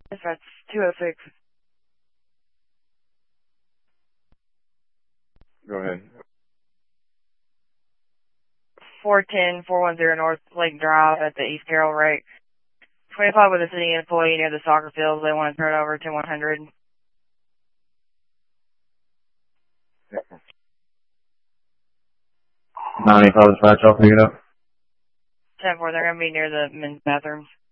That's 206. Go ahead. 410-410 North Lake Drive at the East Carroll rate. 25 with a city employee near the soccer field. They want to turn it over to 100. 95 dispatch, I'll pick it up. 10-4, they're going to be near the men's bathrooms.